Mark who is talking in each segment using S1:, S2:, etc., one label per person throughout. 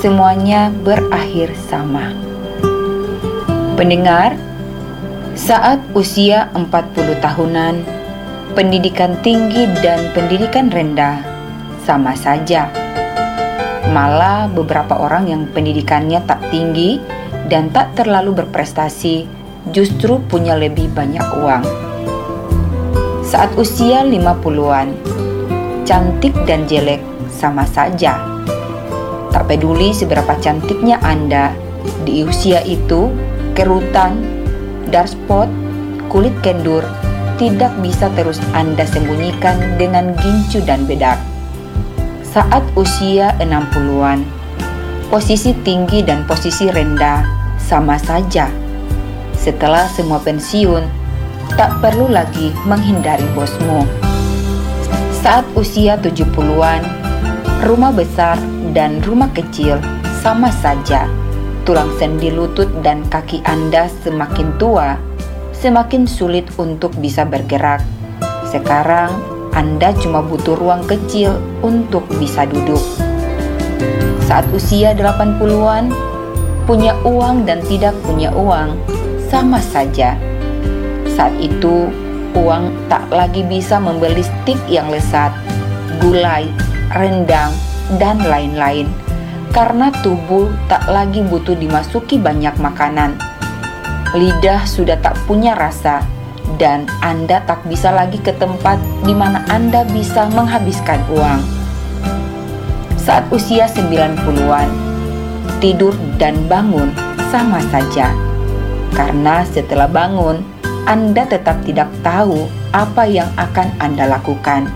S1: semuanya berakhir sama. Pendengar, saat usia 40 tahunan, pendidikan tinggi dan pendidikan rendah sama saja. Malah beberapa orang yang pendidikannya tak tinggi dan tak terlalu berprestasi justru punya lebih banyak uang. Saat usia 50-an, cantik dan jelek sama saja. Tak peduli seberapa cantiknya Anda, di usia itu, kerutan, dark spot, kulit kendur, tidak bisa terus Anda sembunyikan dengan gincu dan bedak. Saat usia 60-an, posisi tinggi dan posisi rendah sama saja. Setelah semua pensiun, tak perlu lagi menghindari bosmu. Saat usia 70-an, rumah besar dan rumah kecil sama saja. Tulang sendi lutut dan kaki Anda semakin tua, semakin sulit untuk bisa bergerak. Sekarang, Anda cuma butuh ruang kecil untuk bisa duduk. Saat usia 80-an, punya uang dan tidak punya uang sama saja. Saat itu, uang tak lagi bisa membeli stik yang lezat, gulai, rendang, dan lain-lain, karena tubuh tak lagi butuh dimasuki banyak makanan. Lidah sudah tak punya rasa, dan Anda tak bisa lagi ke tempat di mana Anda bisa menghabiskan uang. Saat usia 90-an, tidur dan bangun sama saja, karena setelah bangun, Anda tetap tidak tahu apa yang akan Anda lakukan.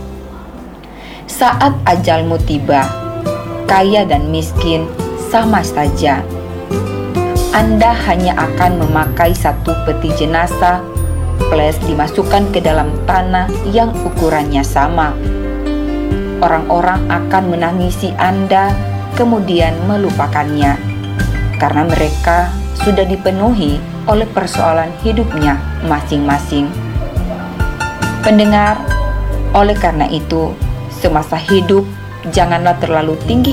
S1: Saat ajalmu tiba, kaya dan miskin sama saja. Anda hanya akan memakai satu peti jenazah plus dimasukkan ke dalam tanah yang ukurannya sama. Orang-orang akan menangisi Anda kemudian melupakannya karena mereka sudah dipenuhi oleh persoalan hidupnya masing-masing. Pendengar, oleh karena itu, semasa hidup janganlah terlalu tinggi